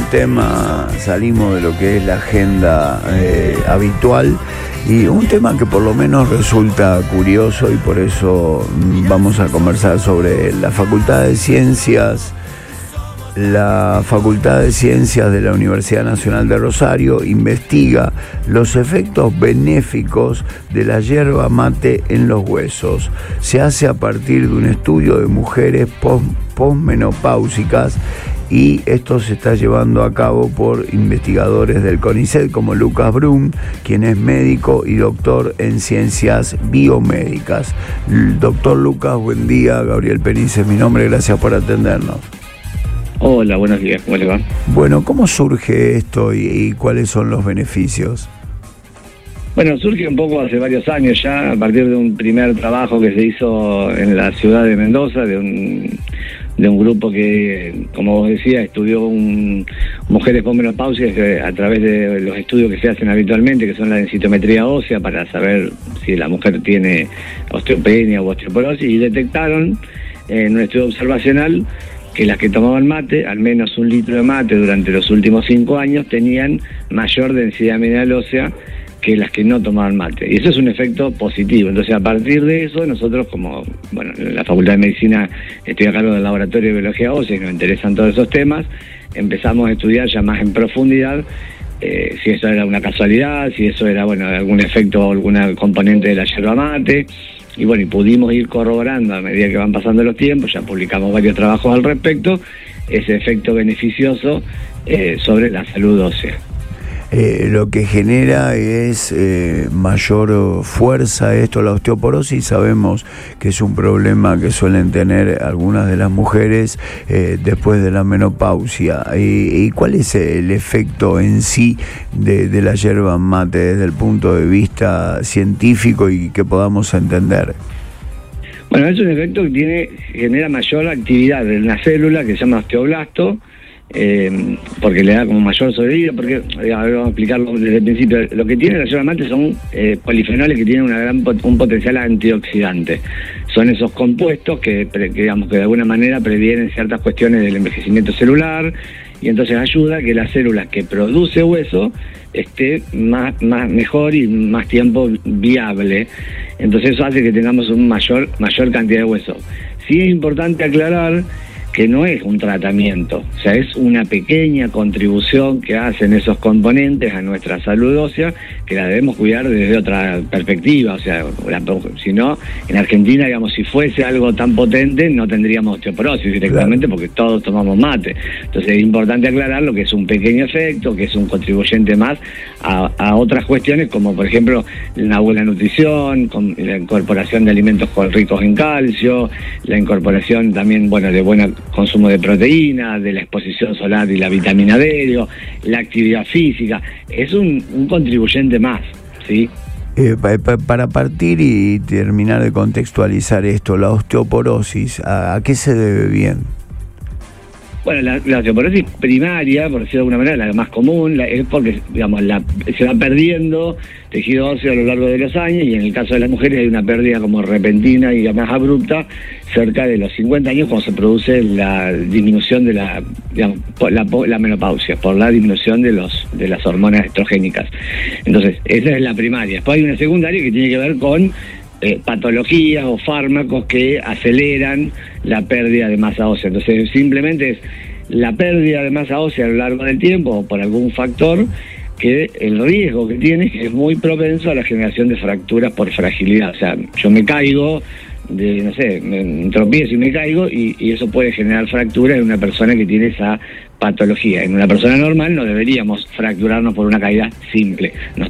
tema, salimos de lo que es la agenda habitual, y un tema que por lo menos resulta curioso, y por eso vamos a conversar sobre la Facultad de Ciencias. La Facultad de Ciencias de la Universidad Nacional de Rosario investiga los efectos benéficos de la yerba mate en los huesos. Se hace a partir de un estudio de mujeres posmenopáusicas, y esto se está llevando a cabo por investigadores del CONICET como Lucas Brun, quien es médico y doctor en ciencias biomédicas. Doctor Lucas, buen día. Gabriel Penice es mi nombre, gracias por atendernos. Hola, buenos días, ¿cómo le va? Bueno, ¿cómo surge esto y cuáles son los beneficios? Bueno, surge un poco hace varios años ya, a partir de un primer trabajo que se hizo en la ciudad de Mendoza, de un grupo que, como vos decías, estudió mujeres posmenopáusicas a través de los estudios que se hacen habitualmente, que son la densitometría ósea, para saber si la mujer tiene osteopenia o osteoporosis, y detectaron en un estudio observacional que las que tomaban mate, al menos 1 litro de mate durante los últimos 5 años, tenían mayor densidad mineral ósea que las que no tomaban mate. Y eso es un efecto positivo. Entonces, a partir de eso, nosotros, como en la Facultad de Medicina estoy a cargo del Laboratorio de Biología Ósea y nos interesan todos esos temas, empezamos a estudiar ya más en profundidad si eso era una casualidad, si eso era algún efecto o alguna componente de la yerba mate. Y pudimos ir corroborando a medida que van pasando los tiempos, ya publicamos varios trabajos al respecto, ese efecto beneficioso sobre la salud ósea. Lo que genera es mayor fuerza esto, la osteoporosis. Sabemos que es un problema que suelen tener algunas de las mujeres después de la menopausia. ¿Y cuál es el efecto en sí de la yerba mate desde el punto de vista científico y que podamos entender? Bueno, es un efecto que genera mayor actividad en una célula que se llama osteoblasto, porque le da como mayor sobrevida, porque vamos a explicarlo desde el principio. Lo que tiene la yerba mate son polifenoles que tienen un potencial antioxidante. Son esos compuestos que digamos que de alguna manera previenen ciertas cuestiones del envejecimiento celular, y entonces ayuda a que las células que produce hueso esté mejor y más tiempo viable. Entonces eso hace que tengamos mayor cantidad de hueso. Sí es importante aclarar que no es un tratamiento, o sea, es una pequeña contribución que hacen esos componentes a nuestra salud ósea, que la debemos cuidar desde otra perspectiva. O sea, si no, en Argentina, digamos, si fuese algo tan potente, no tendríamos osteoporosis directamente, porque todos tomamos mate. Entonces es importante aclarar lo que es un pequeño efecto, que es un contribuyente más a otras cuestiones, como por ejemplo una buena nutrición, con la incorporación de alimentos ricos en calcio, la incorporación también, de buena consumo de proteína, de la exposición solar y la vitamina D, la actividad física. Es un contribuyente más, ¿sí? Para partir y terminar de contextualizar esto, la osteoporosis, ¿a qué se debe bien? Bueno, la osteoporosis primaria, por decirlo de alguna manera, la más común, es porque se va perdiendo tejido óseo a lo largo de los años, y en el caso de las mujeres hay una pérdida como repentina y más abrupta cerca de los 50 años, cuando se produce la disminución de la menopausia, por la disminución de las hormonas estrogénicas. Entonces, esa es la primaria. Después hay una secundaria que tiene que ver con patologías o fármacos que aceleran la pérdida de masa ósea. Entonces, simplemente es la pérdida de masa ósea a lo largo del tiempo, o por algún factor, que el riesgo que tiene es que es muy propenso a la generación de fracturas por fragilidad. O sea, yo me caigo, me tropiezo y me caigo, y eso puede generar fracturas en una persona que tiene esa patología. En una persona normal no deberíamos fracturarnos por una caída simple. Nos